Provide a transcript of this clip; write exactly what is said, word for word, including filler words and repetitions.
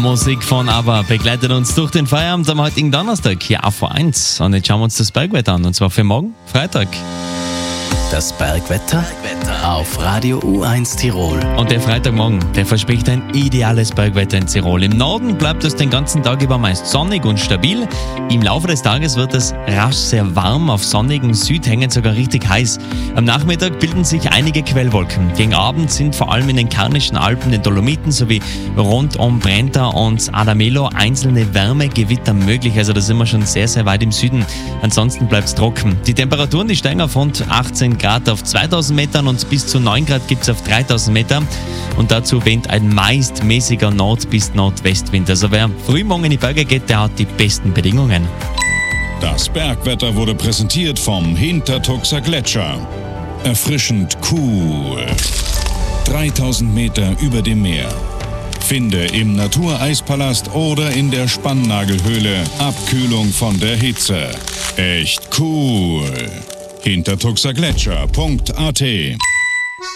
Musik von ABBA begleitet uns durch den Feierabend am heutigen Donnerstag hier auf V eins. Und jetzt schauen wir uns das Bergwetter an, und zwar für morgen, Freitag. Das Bergwetter auf Radio U eins Tirol. Und der Freitagmorgen, der verspricht ein ideales Bergwetter in Tirol. Im Norden bleibt es den ganzen Tag über meist sonnig und stabil. Im Laufe des Tages wird es rasch sehr warm, auf sonnigen Südhängen sogar richtig heiß. Am Nachmittag bilden sich einige Quellwolken. Gegen Abend sind vor allem in den Karnischen Alpen, den Dolomiten sowie rund um Brenta und Adamello einzelne Wärmegewitter möglich. Also da sind wir schon sehr, sehr weit im Süden. Ansonsten bleibt es trocken. Die Temperaturen, die steigen auf rund achtzehn Grad auf zweitausend Metern und bis zu neun Grad gibt es auf dreitausend Meter. Und dazu weht ein meist mäßiger Nord- bis Nordwestwind. Also wer frühmorgen in die Berge geht, der hat die besten Bedingungen. Das Bergwetter wurde präsentiert vom Hintertuxer Gletscher. Erfrischend cool. dreitausend Meter über dem Meer. Finde im Natureispalast oder in der Spannnagelhöhle Abkühlung von der Hitze. Echt cool. hintertuxergletscher punkt a t